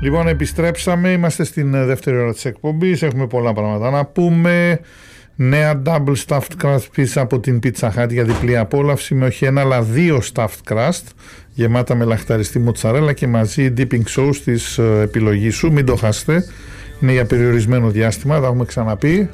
Λοιπόν, επιστρέψαμε, είμαστε στην δεύτερη ώρα της εκπομπής, έχουμε πολλά πράγματα να πούμε. Νέα double stuffed crust pizza από την Pizza Hut για διπλή απόλαυση, με όχι ένα αλλά δύο stuffed crust γεμάτα με λαχταριστή μοτσαρέλα και μαζί dipping sauce της επιλογής σου. Μην το χάσετε, είναι για περιορισμένο διάστημα, τα έχουμε ξαναπεί.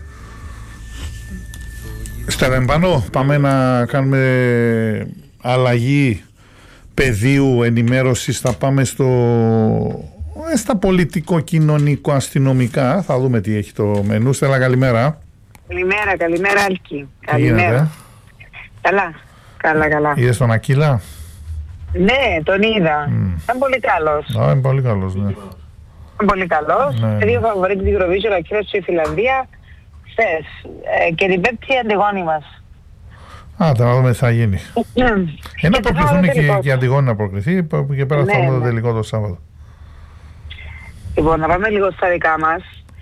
Στερεμπανό, πάμε να κάνουμε αλλαγή πεδίου ενημέρωσης, θα πάμε στα πολιτικό-κοινωνικό αστυνομικά, θα δούμε τι έχει το μενού. Στέλλα, καλημέρα. Καλημέρα Άλκη. Καλημέρα. Καλά. Είδες τον Ακύλα? Ναι, τον είδα. Ήταν πολύ καλός. Είναι πολύ καλός, ναι. Πολύ καλός. Ναι. Δύο φαβορίτ την Eurovision, ο Ακύλας στη Φιλανδία χθες. Και την Πέμπτη η Αντιγόνη μας. Να δούμε τι θα γίνει. Να προκριθούν και η Αντιγόνη να προκριθεί και πέρα θα δούμε το τελικό το Σάββατο. Λοιπόν, να πάμε λίγο στα δικά μας.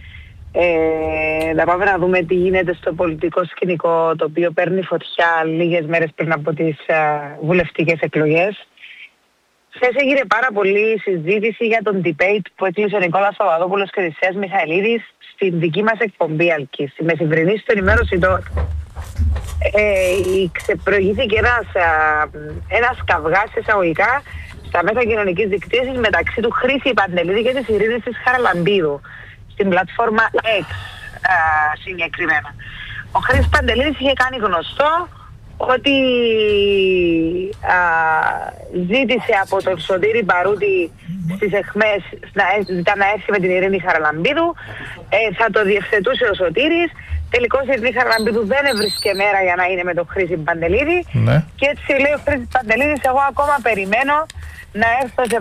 Να πάμε να δούμε τι γίνεται στο πολιτικό σκηνικό, το οποίο παίρνει φωτιά λίγες μέρες πριν από τις βουλευτικές εκλογές. Χθες έγινε πάρα πολύ συζήτηση για τον debate που έκλεισε ο Νικόλας Παπαδόπουλος και ο Οδυσσέας Μιχαηλίδης στην δική μας εκπομπή Αλκή, στη μεσημβρινή στο Ενημέρωση Τώρα. Προηγήθηκε ένας καυγάς εισαγωγικά στα μέσα κοινωνικής δικτύωσης μεταξύ του Χρήση Παντελίδη και της Ειρήνης της Χαραλαμπίδου στην πλατφόρμα X συγκεκριμένα. Ο Χρήστης Παντελίδης είχε κάνει γνωστό ότι ζήτησε από τον Σωτήρη Μπαρούτη στις αιχμές να έρθει με την Ειρήνη Χαραλαμπίδου, θα το διευθετούσε ο Σωτήρης. Τελικώς η Ειρήνη Χαραλαμπίδου δεν έβρισκε μέρα για να είναι με τον Χρήση Παντελίδη, ναι. Και έτσι λέει ο Χρήστης Παντελίδης, εγώ ακόμα περιμένω να έρθω σε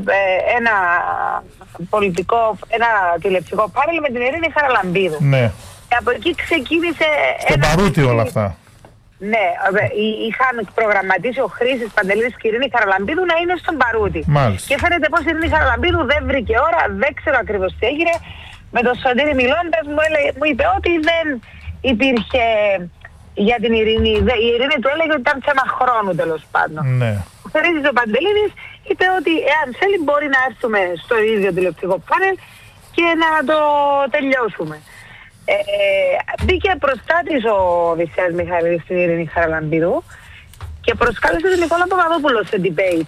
ένα τηλεοπτικό πάνελ με την Ειρήνη Χαραλαμπίδου. Ναι. Και από εκεί ξεκίνησε στον Παρούτη όλα αυτά. Ναι, είχαν προγραμματίσει ο Χρήστης Παντελίδης και η Ειρήνη Χαραλαμπίδου να είναι στον Παρούτη. Μάλιστα. Και φαίνεται πως η Ειρήνη Χαραλαμπίδου δεν βρήκε ώρα, δεν ξέρω ακριβώς τι έγινε. Με τον Σωτήρη μιλώντας μου είπε ότι δεν υπήρχε για την Ειρήνη. Η Ειρήνη του έλεγε ότι ήταν θέμα χρόνου, τέλος πάντων. Ναι. Ο Χρήστης ο Παντελίδης είπε ότι εάν θέλει μπορεί να έρθουμε στο ίδιο τηλεοπτικό πάνελ και να το τελειώσουμε. Μπήκε μπροστά της ο Οδυσσέας Μιχαηλίδης στην Ειρήνη Χαραλαμπίδου και προσκάλεσε τον Νικόλα Παπαδόπουλο σε debate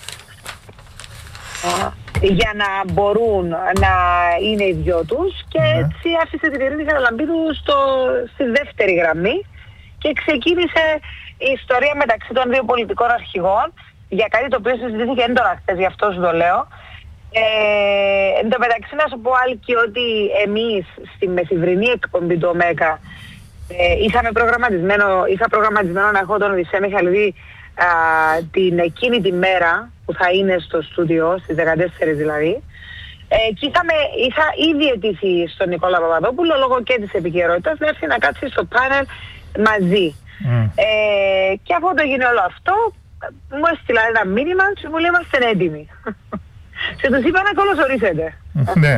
για να μπορούν να είναι οι δυο τους, και έτσι άφησε την Ειρήνη Χαραλαμπίδου στη δεύτερη γραμμή και ξεκίνησε η ιστορία μεταξύ των δύο πολιτικών αρχηγών για κάτι το οποίο συζητήθηκε έντονα χθες, γι' αυτό σου το λέω. Εν τω μεταξύ να σου πω, Άλκη, ότι εμείς στη μεσημβρινή εκπομπή του ΟΜΕΚΑ είχα προγραμματισμένο να έχω τον Οδυσσέα Μιχαηλίδη την εκείνη τη μέρα που θα είναι στο στούντιο, στις 14 δηλαδή, και είχα ήδη αιτήσει στον Νικόλα Παπαδόπουλο λόγω και της επικαιρότητας να έρθει να κάτσει στο πάνελ μαζί. Και αφού το γίνει όλο αυτό, μου έστειλα ένα μήνυμα και μου λέει είμαστε έτοιμοι. Και τους είπα να καλωσορίσετε. Ναι.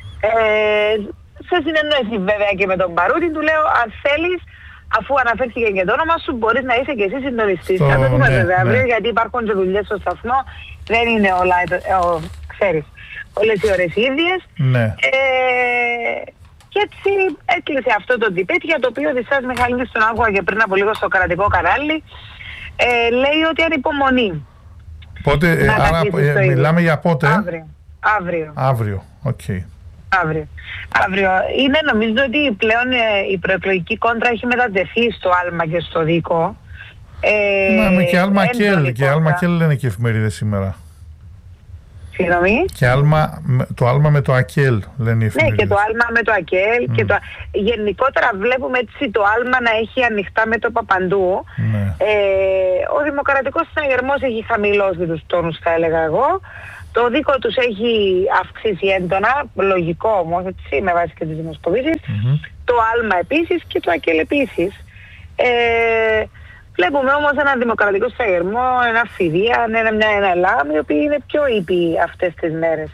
Σε συνεννόηση βέβαια και με τον Παρούτη, του λέω αν θέλεις, αφού αναφέρθηκε και το όνομα σου, μπορείς να είσαι και εσύ συντονιστής. Θα το δούμε βέβαια αύριο, γιατί υπάρχουν και δουλειές στο σταθμό, δεν είναι όλα, ξέρεις, όλες οι ώρες οι ίδιες. Ναι. Και έτσι έκλεισε αυτό το debate, για το οποίο ο Οδυσσέας Μιχαηλίδης τον άκουγα και πριν από λίγο στο κρατικό κανάλι, λέει ότι ανυπομονεί. Πότε, άρα μιλάμε για πότε? Αύριο. Οκ. Αύριο. Είναι, νομίζω ότι πλέον η προεκλογική κόντρα έχει μετατεθεί στο Άλμα και στο Δίκο. Και Άλμα Κέλ. Και Άλμα Κέλ λένε και εφημερίδες σήμερα. Συγγνώμη. Και το Άλμα με το Ακέλ λένε οι εφημερίδες. Ναι, και το Άλμα με το Ακέλ. Και γενικότερα βλέπουμε έτσι το Άλμα να έχει ανοιχτά μέτωπα παντού. Ναι. Ο δημοκρατικός συναγερμός έχει χαμηλώσει τους τόνους, θα έλεγα εγώ. Το δίκο τους έχει αυξήσει έντονα, λογικό όμως, έτσι, με βάση και τις δημοσκοπήσεις. Το Άλμα επίσης και το Ακέλ επίσης. Βλέπουμε όμως ένα δημοκρατικό συναγερμό, ένα Φιδία, ένα ΛΑΜ, οι οποίοι είναι πιο ήπιοι αυτές τις μέρες.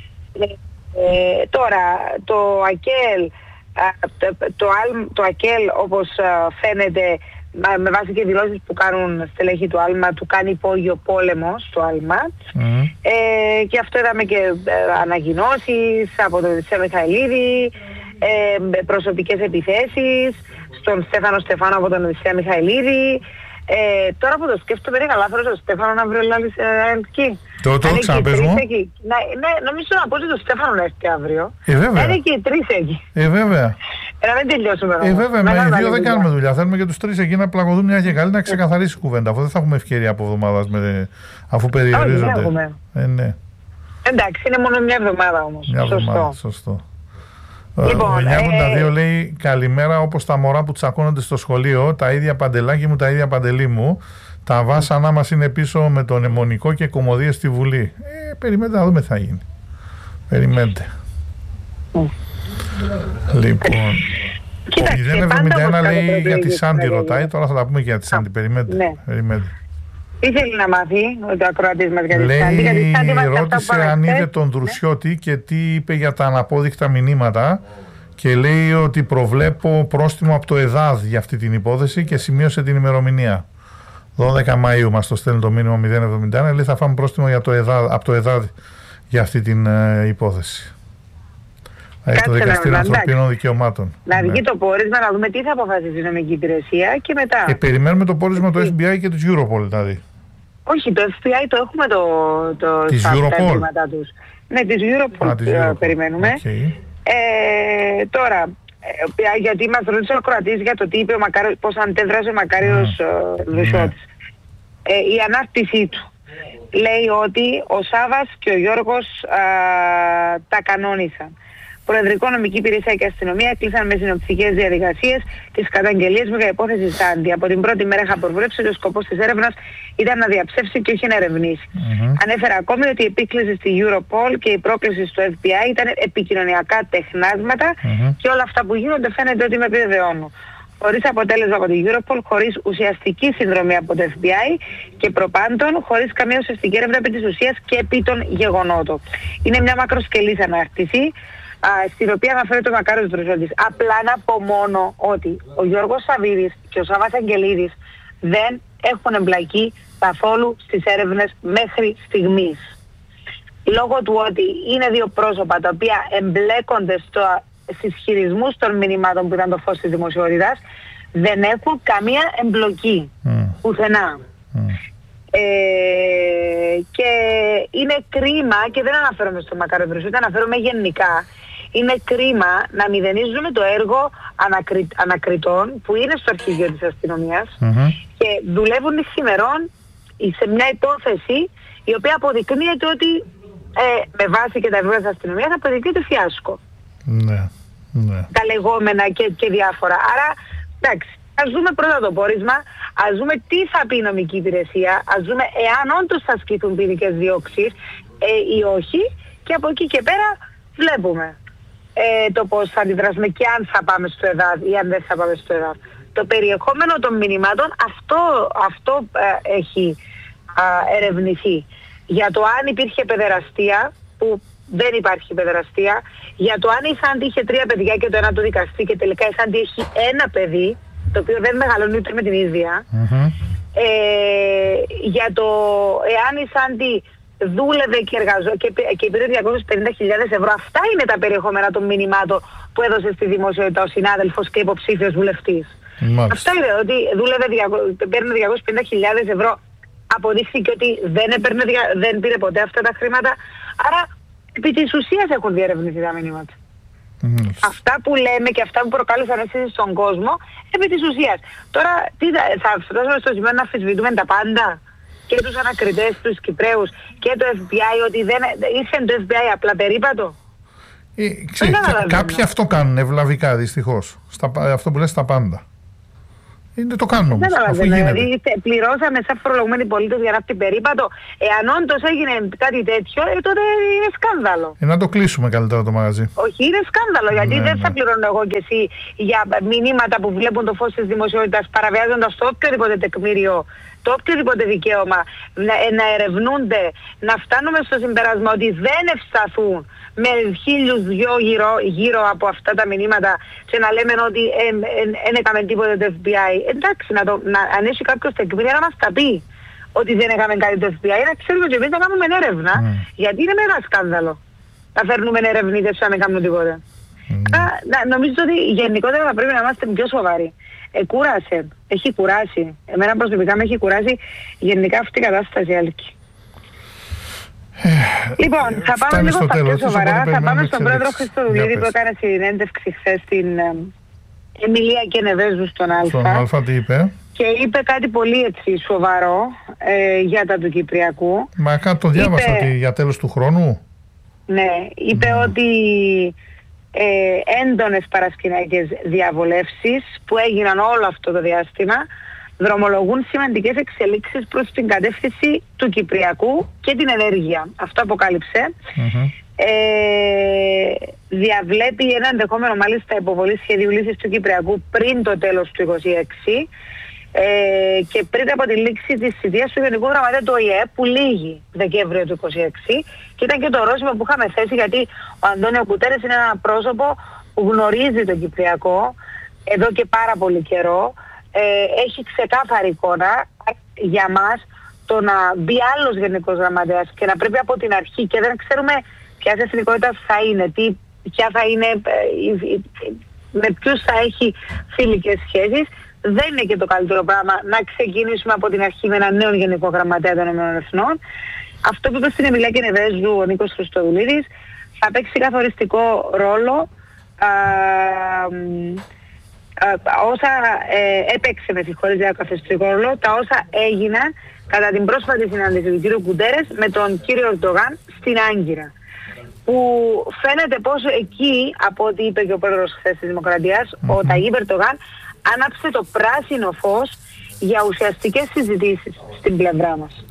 Τώρα, το Ακέλ, όπως φαίνεται, με βάση και δηλώσεις που κάνουν στελέχη του Άλμα, του κάνει υπόγειο πόλεμο στο Άλμα. Και αυτό είδαμε και ανακοινώσεις από τον Οδυσσέα Μιχαηλίδη, προσωπικές επιθέσεις στον Στέφανο Στεφάνο από τον Οδυσσέα Μιχαηλίδη. Τώρα που το σκέφτομαι, είναι καλά θέλω το Στέφανο να βρει ο Λάλης εκεί. Το ξαναπες μου. Ναι, νομίζω να πω ότι το Στέφανο να έρθει αύριο. Βέβαια. Είναι και οι 3 εκεί. Βέβαια. Να μην τελειώσουμε. Βέβαια, με οι 2 δεν κάνουμε δουλειά. Θέλουμε και τους 3 εκεί να πλακωθούν μια και καλή να ξεκαθαρίσει η κουβέντα. Αφού δεν θα έχουμε ευκαιρία από εβδομάδας αφού περιορίζονται. Ναι. Εντάξει, είναι μόνο μια εβδομάδα όμως. Μια εβδομάδα, σωστό. Λοιπόν, ο 982 λέει καλημέρα, όπως τα μωρά που τσακώνονται στο σχολείο, τα ίδια παντελάκι μου, τα ίδια παντελή μου. Τα βάσανά μας είναι πίσω με τον αιμονικό και κομμωδίες στη Βουλή. Περιμένετε να δούμε τι θα γίνει. Περιμένετε. Λοιπόν, ο 071 λέει για τη Σάντι ρωτάει, τώρα θα τα πούμε και για τη Σάντι. Περιμένετε. Τι θέλει να μάθει ο ακροατής μας για τη Σάντι? Λέει, ρώτησε αν είδε τον Δρουσιώτη και τι είπε για τα αναπόδεικτα μηνύματα και λέει ότι προβλέπω πρόστιμο από το ΕΔΑΔ για αυτή την υπόθεση και σημείωσε την ημερομηνία. 12 Μαΐου μας το στέλνει το μήνυμα 071, λέει θα φάμε πρόστιμο από το ΕΔΑΔ για αυτή την υπόθεση. Το Δικαστήριο Ανθρωπίνων Δικαιωμάτων. Να βγει το πόρισμα, να δούμε τι θα αποφασίσει η νομική υπηρεσία και μετά. Και περιμένουμε το πόρισμα του FBI και της Europol δηλαδή. Όχι, το FBI το έχουμε της Europol. Ναι, της Europol περιμένουμε. Τώρα, γιατί μας ρώτησε ο ακροατής για το τι είπε ο Μακάριος, πώς αντέδρασε ο Μακάριος Δρουσιώτης. Η ανάρτησή του λέει ότι ο Σάββας και ο Γιώργος τα κανόνισαν. Προεδρικό, νομική υπηρεσία και αστυνομία έκλεισαν με συνοπτικές διαδικασίες τις καταγγελίες μου για υπόθεση Σάντι. Από την πρώτη μέρα είχα προβλέψει ότι ο σκοπός της έρευνας ήταν να διαψεύσει και όχι να ερευνήσει. Ανέφερα ακόμη ότι η επίκληση στη Europol και η πρόκληση στο FBI ήταν επικοινωνιακά τεχνάσματα και όλα αυτά που γίνονται φαίνεται ότι με επιβεβαιώνουν. Χωρίς αποτέλεσμα από την Europol, χωρίς ουσιαστική συνδρομή από το FBI και προπάντων, χωρίς καμία ουσιαστική έρευνα επί της ουσίας και επί των γεγονότων. Είναι μια μακροσκελής ανάρτηση, στην οποία αναφέρεται ο Μακάριος Δρουσιώτης. Απλά να πω μόνο ότι ο Γιώργος Σαββίδης και ο Σάββας Αγγελίδης δεν έχουν εμπλακεί καθόλου στις έρευνες μέχρι στιγμής. Λόγω του ότι είναι 2 πρόσωπα τα οποία εμπλέκονται στις χειρισμούς των μηνυμάτων που ήταν το φως της δημοσιότητας, δεν έχουν καμία εμπλοκή πουθενά. Και είναι κρίμα, και δεν αναφέρομαι στο Μακάριο Δρουσιώτη, αναφέρομαι γενικά, είναι κρίμα να μηδενίζουμε το έργο ανακριτών που είναι στο αρχηγείο της αστυνομίας και δουλεύουν ησημερών σε μια υπόθεση η οποία αποδεικνύεται ότι με βάση και τα ευρώ της αστυνομίας αποδεικνύεται φιάσκο. Τα λεγόμενα και διάφορα. Άρα, εντάξει, ας δούμε πρώτα το πόρισμα, ας δούμε τι θα πει η νομική υπηρεσία, ας δούμε εάν όντως θα ασκηθούν ποινικές διώξεις ή όχι, και από εκεί και πέρα βλέπουμε το πώς θα αντιδράσουμε και αν θα πάμε στο ΕΔΑΔ ή αν δεν θα πάμε στο ΕΔΑΔ. Το περιεχόμενο των μηνυμάτων αυτό έχει ερευνηθεί. Για το αν υπήρχε παιδεραστία, που δεν υπάρχει παιδεραστία, για το αν η Σάντι είχε 3 παιδιά και το ένα του δικαστή και τελικά η Σάντι έχει 1 παιδί, το οποίο δεν μεγαλώνει ούτε με την ίδια, για το εάν η Σάντι δούλευε και πήρε 250.000 ευρώ. Αυτά είναι τα περιεχόμενα των μηνυμάτων που έδωσε στη δημοσιότητα ο συνάδελφος και υποψήφιος βουλευτής. Αυτά είναι, ότι παίρνει 250.000 ευρώ. Αποδείχθηκε ότι δεν πήρε ποτέ αυτά τα χρήματα. Άρα επί της ουσίας έχουν διερευνηθεί τα μηνύματα. Αυτά που λέμε και αυτά που προκάλεσαν αίσθηση στον κόσμο, επί της ουσίας. Τώρα θα φτάσουμε στο σημείο να αμφισβητούμε τα πάντα, και τους ανακριτές, τους Κυπραίους και το FBI, ότι ήρθε το FBI απλά περίπατο. Κάποιοι αυτό κάνουν ευλαβικά, δυστυχώς. Αυτό που λες τα πάντα. Το κάνουν όμως, αφού γίνεται. Δηλαδή πληρώσαμε σαν φορολογούμενοι πολίτες για να έρθει περίπατο. Εάν όντως έγινε κάτι τέτοιο, τότε είναι σκάνδαλο. Να το κλείσουμε καλύτερα το μαγαζί. Όχι, είναι σκάνδαλο, γιατί δεν θα πληρώνω εγώ και εσύ για μηνύματα που βλέπουν το φως της δημοσιότητας, παραβιάζοντας το οποιοδήποτε τεκμήριο, το οποιοδήποτε δικαίωμα να ερευνούνται, να φτάνουμε στο συμπέρασμα ότι δεν ευσταθούν με 1002 γύρω από αυτά τα μηνύματα και να λέμε ότι δεν έκαμε τίποτα το FBI. Εντάξει, αν έχει κάποιος τεκμήρια να μας τα πει ότι δεν έκαμε κάτι το FBI, να ξέρουμε ότι εμείς να κάνουμε έρευνα, γιατί είναι μεγάλο σκάνδαλο να φέρνουμε ερευνήτες και να μην κάνουμε τίποτα. Νομίζω ότι γενικότερα θα πρέπει να είμαστε πιο σοβαροί. Κούρασε, έχει κουράσει. Εμένα προσωπικά με έχει κουράσει γενικά αυτή η κατάσταση, Άλκη. Λοιπόν, θα πάμε λίγο στα πιο σοβαρά. Θα πάμε στον πρόεδρο Χριστοδουλίδη που έκανε συνέντευξη χθες στην Εμιλία Κενεβέζου στον Αλφα. Στον Αλφα τι είπε? Και είπε κάτι πολύ έτσι σοβαρό για τα του Κυπριακού. Μα κάτι το διάβασα ότι για τέλος του χρόνου. Ναι, είπε ότι έντονες παρασκηνιακές διαβολεύσεις που έγιναν όλο αυτό το διάστημα δρομολογούν σημαντικές εξελίξεις προς την κατεύθυνση του Κυπριακού και την ενέργεια. Αυτό αποκάλυψε. Διαβλέπει ένα ενδεχόμενο μάλιστα υποβολή σχεδίου λύσης του Κυπριακού πριν το τέλος του 2026 και πριν από τη λήξη της θητείας του Γενικού Γραμματέα του ΟΗΕ που λήγει Δεκέμβριο του 2026, και ήταν και το ορόσημο που είχαμε θέσει, γιατί ο Αντώνιο Γκουτέρες είναι ένα πρόσωπο που γνωρίζει τον Κυπριακό εδώ και πάρα πολύ καιρό, έχει ξεκάθαρη εικόνα. Για μας το να μπει άλλος Γενικός Γραμματέας και να πρέπει από την αρχή και δεν ξέρουμε ποια εθνικότητα θα είναι, ποια θα είναι, με ποιους θα έχει φιλικές σχέσεις, δεν είναι και το καλύτερο πράγμα να ξεκινήσουμε από την αρχή με έναν νέο Γενικό Γραμματέα των ΗΠΑ. Αυτό που είπε στην Εμιλία Κενεβέζου ο Νίκος Χριστοδουλίδης θα παίξει καθοριστικό ρόλο, όσα έπαιξε με συγχωρείτε καθοριστικό ρόλο, τα όσα έγιναν κατά την πρόσφατη συνάντηση του κ. Γκουτέρες με τον κύριο Ερντογάν στην Άγκυρα. Που φαίνεται πως εκεί, από ό,τι είπε και ο πρόεδρος χθες της Δημοκρατίας, ο Ταγίπ Ερντογάν άναψε το πράσινο φως για ουσιαστικές συζητήσεις στην πλευρά μας.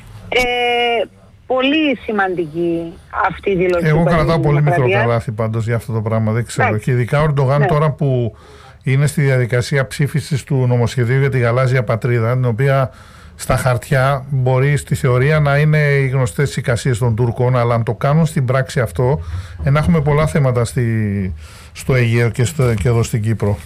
Πολύ σημαντική αυτή η δήλωση. Εγώ κρατάω πολύ μικρό καλάθι πάντως για αυτό το πράγμα, δεν ξέρω. Και ειδικά ο Ερντογάν τώρα που είναι στη διαδικασία ψήφισης του νομοσχεδίου για τη γαλάζια πατρίδα, την οποία στα χαρτιά μπορεί στη θεωρία να είναι οι γνωστές εικασίες των Τούρκων, αλλά αν το κάνουν στην πράξη αυτό, να έχουμε πολλά θέματα στο Αιγαίο και εδώ στην Κύπρο.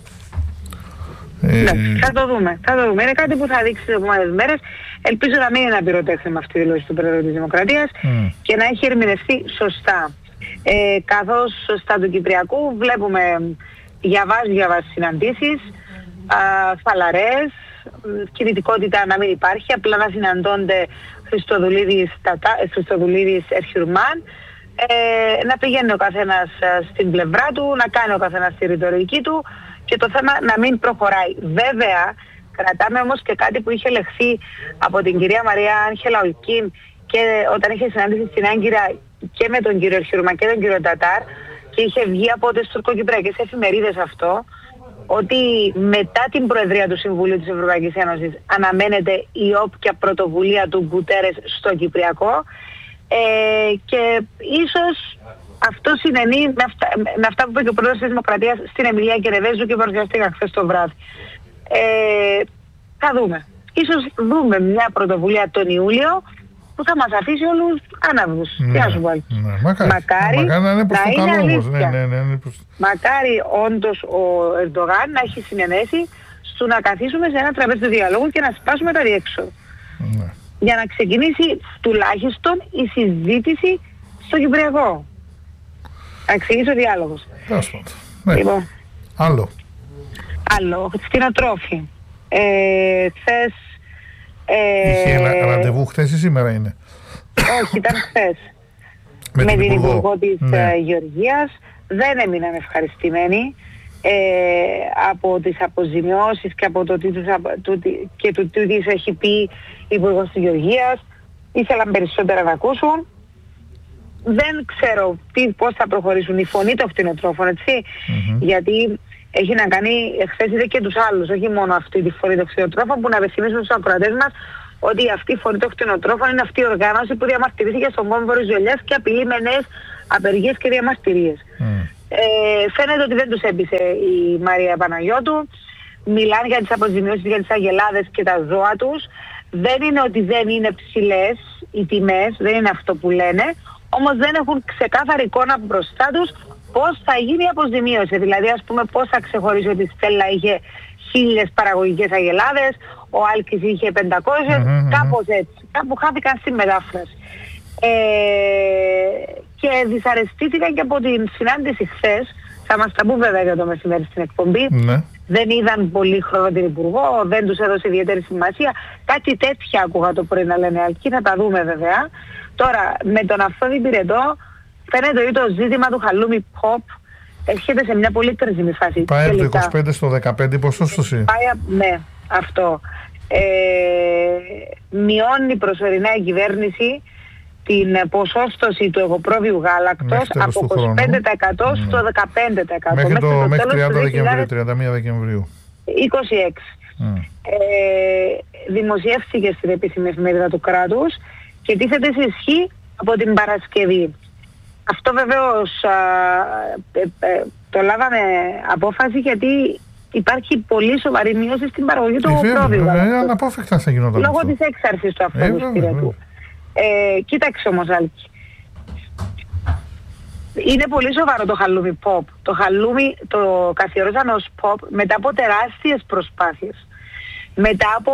Ναι, θα το δούμε. Είναι κάτι που θα δείξει τις επόμενες μέρες. Ελπίζω να μην είναι απειροτέχνημα αυτή η δήλωση του Πρόεδρου της Δημοκρατίας και να έχει ερμηνευτεί σωστά. Καθώς στα του Κυπριακού βλέπουμε για βάση συναντήσεις, χαλαρές, κινητικότητα να μην υπάρχει, απλά να συναντώνται Χριστοδουλίδης Ερχιουρμάν, να πηγαίνει ο καθένας στην πλευρά του, να κάνει ο καθένας τη ρητορική του και το θέμα να μην προχωράει. Βέβαια, κρατάμε όμως και κάτι που είχε λεχθεί από την κυρία Μαρία Άγγελα Ολκίν και όταν είχε συνάντηση στην Άγκυρα και με τον κύριο Ερχιουρμάν και τον κύριο Τατάρ, και είχε βγει από τις τουρκοκυπριακές εφημερίδες αυτό, ότι μετά την Προεδρία του Συμβουλίου της Ευρωπαϊκής Ένωσης αναμένεται η όποια πρωτοβουλία του Γκουτέρες στο Κυπριακό, και ίσως αυτό συνενεί με αυτά που είπε και ο Πρόεδρος της Δημοκρατίας στην Εμιλία Κενεβέζου και παρουσιαστήκα χθες το βράδυ. Θα δούμε. Ίσως δούμε μια πρωτοβουλία τον Ιούλιο που θα μας αφήσει όλους άναυδους. Τι να σου πω. Μακάρι να είναι αλήθεια. Μακάρι όντως ο Ερντογάν να έχει συνενέσει στο να καθίσουμε σε ένα τραπέζι του διαλόγου και να σπάσουμε τα διέξοδο. Για να ξεκινήσει τουλάχιστον η συζήτηση στο Κυπριακό. Να ξεκινήσει ο διάλογος. Λοιπόν. Άλλο. Κτηνοτρόφοι. Χθες... Είχε ραντεβού χθες ή σήμερα είναι? Όχι, ήταν χθες. Με την Υπουργό της Γεωργίας. Δεν έμειναν ευχαριστημένοι από τις αποζημιώσεις και από το τι έχει πει η Υπουργός της Γεωργίας. Ήθελαν περισσότερα να ακούσουν. Δεν ξέρω πώς θα προχωρήσουν η φωνή των κτηνοτρόφων, έτσι. Γιατί έχει να κάνει, χθες είδε και τους άλλους, όχι μόνο αυτή τη φωνή των κτηνοτρόφων, που να επισημίσουν στους ακροατές μας ότι αυτή η φωνή των κτηνοτρόφων είναι αυτή η οργάνωση που διαμαρτυρήθηκε στον κόμβο Ριζολιάς και απειλεί με νέες απεργίες και διαμαρτυρίες. Φαίνεται ότι δεν τους έπεισε η Μαρία Παναγιώτου. Μιλάνε για τις αποζημιώσεις, για τις αγελάδες και τα ζώα τους. Δεν είναι ότι δεν είναι ψηλές οι τιμές, δεν είναι αυτό που λένε. όμως δεν έχουν ξεκάθαρη εικόνα μπροστά τους πώς θα γίνει η αποζημίωση. Δηλαδή, ας πούμε, πώς θα ξεχωρίσει ότι η Στέλλα είχε 1000 παραγωγικές αγελάδες, ο Άλκης είχε 500, κάπως έτσι. Κάπου χάθηκαν στη μετάφραση. Και δυσαρεστήθηκαν και από την συνάντηση χθες. Θα μας τα πούμε βέβαια για το μεσημέρι στην εκπομπή. Δεν είδαν πολύ χρόνο την Υπουργό, δεν τους έδωσε ιδιαίτερη σημασία. Κάτι τέτοια άκουγα το πρωί να λένε Αλκή, θα τα δούμε βέβαια. Τώρα, με τον Αυθόδη Πυρετό, φαίνεται ότι το ζήτημα του χαλούμι pop έρχεται σε μια πολύ κρίσιμη φάση. Πάει από το 25 στο 15 ποσόστοση. Ναι, αυτό. Μειώνει προσωρινά η κυβέρνηση την ποσόστοση του εγωπρόβιου γάλακτος από 25% στο 15%. Μέχρι 30 Δεκεμβρίου, 31 Δεκεμβρίου. 26. Δημοσιεύθηκε στην επίσημη εφημερίδα του κράτους και τίθεται σε ισχύ από την Παρασκευή. Αυτό βεβαίως το λάβαμε απόφαση γιατί υπάρχει πολύ σοβαρή μείωση στην παραγωγή του εγωπρόβιου. Αναπόφευκτα θα γινόταν. Λόγω της έξαρσης του Αυθόδου Πυρετού. Κοίταξε όμως Άλκη. Είναι πολύ σοβαρό το χαλούμι pop. Το χαλούμι το καθιερώσαμε ως pop μετά από τεράστιες προσπάθειες. Μετά από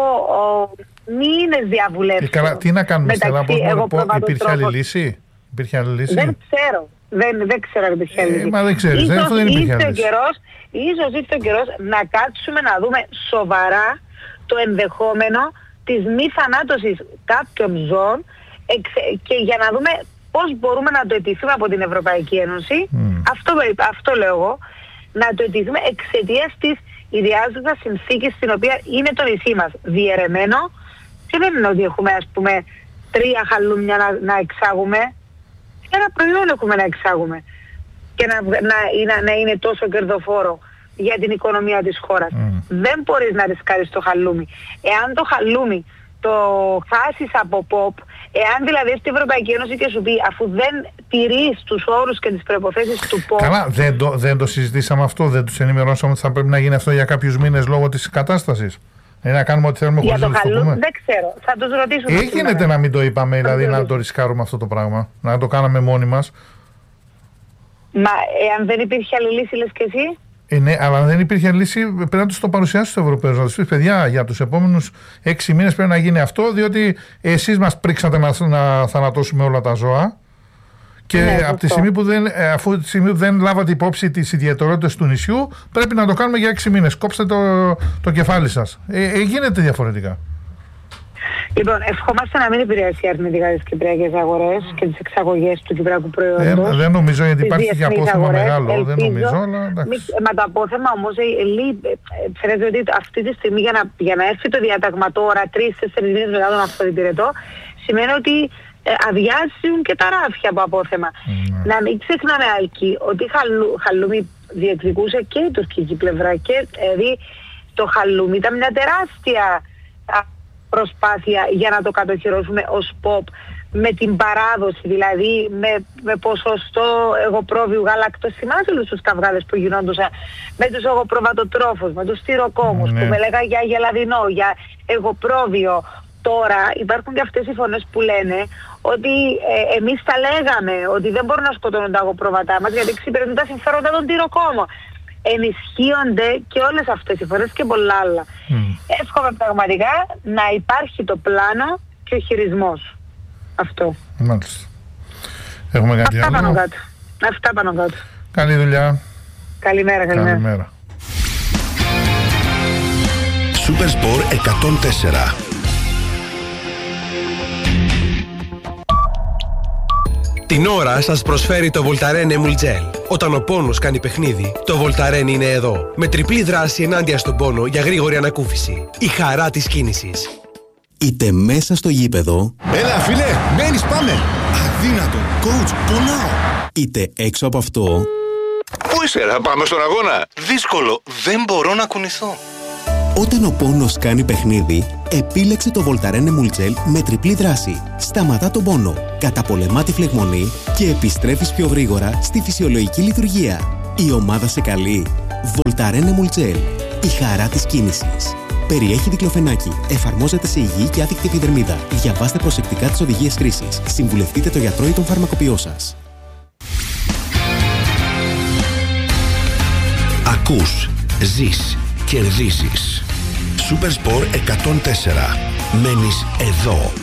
μήνες διαβουλεύσεων. Καλά, τι να κάνουμε Στέλλα, υπήρχε άλλη λύση? Υπήρχε άλλη λύση? Δεν ξέρω. Δεν ξέρω αν υπήρχε άλλη λύση. Μα δεν ξέρεις, δεν υπήρχε άλλη λύση. Ίσως ήρθε ο καιρός να κάτσουμε να δούμε σοβαρά το ενδεχόμενο της μη θανάτωσης κάποιων ζώων και για να δούμε πώς μπορούμε να το αιτηθούμε από την Ευρωπαϊκή Ένωση. Αυτό λέω εγώ. Να το αιτηθούμε εξαιτίας της ιδιάζοντας συνθήκης στην οποία είναι το νησί μας διαιρεμένο και δεν είναι ότι έχουμε ας πούμε 3 χαλούμια να εξάγουμε. Ένα προϊόν έχουμε να εξάγουμε και να είναι τόσο κερδοφόρο για την οικονομία της χώρας. Δεν μπορείς να ρισκάρεις το χαλούμι. Εάν το χαλούμι το χάσεις από pop, εάν δηλαδή έρθει η Ευρωπαϊκή Ένωση και σου πει αφού δεν τηρείς τους όρους και τις προϋποθέσεις του pop... Καλά, δεν το συζητήσαμε αυτό, δεν τους ενημερώσαμε ότι θα πρέπει να γίνει αυτό για κάποιους μήνες λόγω της κατάστασης. Να κάνουμε ό,τι θέλουμε χωρίς να το πούμε. Δεν ξέρω, θα τους ρωτήσουμε. Γίνεται να μην το είπαμε, δηλαδή να το ρισκάρουμε αυτό το πράγμα, να το κάναμε μόνοι μας. Μα εάν δεν υπήρχε άλλη λύση λες και εσύ? Ναι, αλλά αν δεν υπήρχε λύση, πρέπει να τους το παρουσιάσει στους Ευρωπαίους. Να τους πεις, παιδιά, για τους επόμενους 6 μήνες πρέπει να γίνει αυτό, διότι εσείς μας πρίξατε να θανατώσουμε όλα τα ζώα. Και από τη στιγμή που δεν λάβατε υπόψη τις ιδιαιτερότητες του νησιού, πρέπει να το κάνουμε για 6 μήνες. Κόψτε το κεφάλι σας. Γίνεται διαφορετικά. Λοιπόν, ευχόμαστε να μην επηρεάσει αρνητικά τις κυπριακές αγορές και τις εξαγωγές του κυπριακού προϊόντος. Δεν νομίζω, γιατί υπάρχει και απόθεμα μεγάλο. Δεν νομίζω, αλλά εντάξει. Μα το απόθεμα όμως, φαίνεται ότι αυτή τη στιγμή για να έρθει το διάταγμα τώρα, 3-4 μήνες μετά τον Αυθόδη Πυρετό, σημαίνει ότι αδειάζουν και τα ράφια από απόθεμα. Να μην ξεχνάμε Άλκη ότι χαλούμι διεκδικούσε και η τουρκική πλευρά και δηλαδή το χαλούμι ήταν μια τεράστια προσπάθεια για να το κατοχυρώσουμε ως pop με την παράδοση, δηλαδή με ποσοστό εγωπρόβιου γάλακτος. Θυμάσαι όλους τους καυγάδες που γινόντουσαν με τους εγωπροβατοτρόφους, με τους στυροκόμους που με λέγα για γελαδινό, για εγωπρόβιο. Τώρα υπάρχουν και αυτές οι φωνές που λένε ότι εμείς τα λέγαμε ότι δεν μπορούν να σκοτώνουν τα εγωπρόβατά μας γιατί εξυπηρετούν τα συμφέροντα των τυροκόμων. Ενισχύονται και όλες αυτές οι φορές και πολλά άλλα. Εύχομαι πραγματικά να υπάρχει το πλάνο και ο χειρισμός. Αυτό. Μάλιστα. Έχουμε κάτι άλλο? Αυτά πάνω κάτω. Καλή δουλειά. Καλημέρα. Supersport 104. Την ώρα σας προσφέρει το Voltaren Emul Gel. Όταν ο πόνος κάνει παιχνίδι, το Voltaren είναι εδώ. Με τριπλή δράση ενάντια στον πόνο για γρήγορη ανακούφιση. Η χαρά της κίνησης. Είτε μέσα στο γήπεδο. Έλα φίλε, μένεις, πάμε. Αδύνατο, coach, πονάω. Είτε έξω από αυτό. Πού είσαι, θα πάμε στον αγώνα. Δύσκολο, δεν μπορώ να κουνηθώ. Όταν ο πόνος κάνει παιχνίδι, επίλεξε το Voltaren Emul Gel με τριπλή δράση. Σταματά τον πόνο, καταπολεμά τη φλεγμονή και επιστρέφεις πιο γρήγορα στη φυσιολογική λειτουργία. Η ομάδα σε καλεί. Voltaren Emul Gel. Η χαρά της κίνησης. Περιέχει δικλοφενάκι. Εφαρμόζεται σε υγιή και άδικτη επιδερμίδα. Διαβάστε προσεκτικά τις οδηγίες χρήσης. Συμβουλευτείτε τον γιατρό ή τον φαρμακοποιό σας. Ακούς, ζεις, κερδίζεις. Supersport 104. Μένεις εδώ.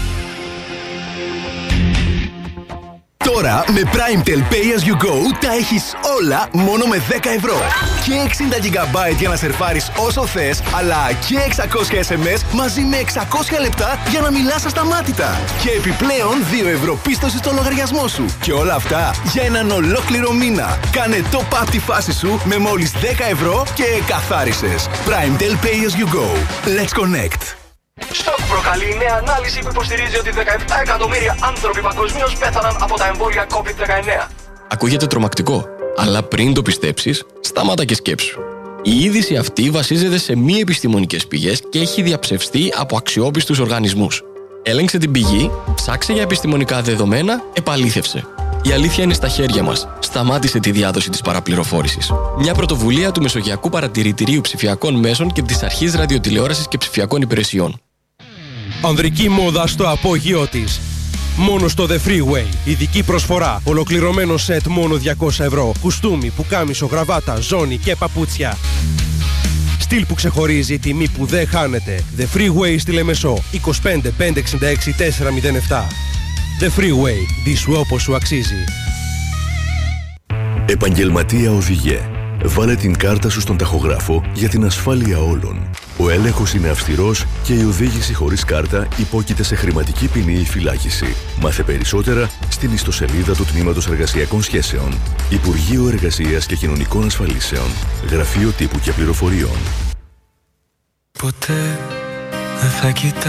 Τώρα με PrimeTel Pay As You Go τα έχεις όλα μόνο με 10 ευρώ. Και 60 GB για να σερφάρεις όσο θες, αλλά και 600 SMS μαζί με 600 λεπτά για να μιλάς ασταμάτητα. Και επιπλέον 2 ευρώ πίστοση στο λογαριασμό σου. Και όλα αυτά για έναν ολόκληρο μήνα. Κάνε top up τη φάση σου με μόλις 10 ευρώ και καθάρισες. PrimeTel Pay As You Go. Let's connect. Στοκ προκαλεί νέα ανάλυση που υποστηρίζει ότι 17 εκατομμύρια άνθρωποι παγκοσμίως πέθαναν από τα εμβόλια COVID-19. Ακούγεται τρομακτικό, αλλά πριν το πιστέψεις, σταμάτα και σκέψου. Η είδηση αυτή βασίζεται σε μη επιστημονικές πηγές και έχει διαψευστεί από αξιόπιστους οργανισμούς. Έλεγξε την πηγή, ψάξε για επιστημονικά δεδομένα, επαλήθευσε. Η αλήθεια είναι στα χέρια μας. Σταμάτησε τη διάδοση της παραπληροφόρησης. Μια πρωτοβουλία του Μεσογειακού Παρατηρητηρίου Ψηφιακών Μέσων και της Αρχής Ραδιοτηλεόρασης και Ψηφιακών Υπηρεσιών. Ανδρική μόδα στο απόγειό της. Μόνο στο The Freeway. Ειδική προσφορά. Ολοκληρωμένο σετ μόνο 200 ευρώ. Κουστούμι, πουκάμισο, γραβάτα, ζώνη και παπούτσια. Στυλ που ξεχωρίζει, τιμή που δεν χάνεται. The Freeway στη Λεμεσό. 25 566 407. The Freeway. Δίσου όπως σου αξίζει. Επαγγελματία οδηγέ. Βάλε την κάρτα σου στον ταχογράφο για την ασφάλεια όλων. Ο έλεγχος είναι αυστηρός και η οδήγηση χωρίς κάρτα υπόκειται σε χρηματική ποινή ή φυλάκιση. Μάθε περισσότερα στην ιστοσελίδα του Τμήματος Εργασιακών Σχέσεων. Υπουργείο Εργασίας και Κοινωνικών Ασφαλίσεων. Γραφείο Τύπου και Πληροφοριών. Ποτέ δεν θα κοιτάξω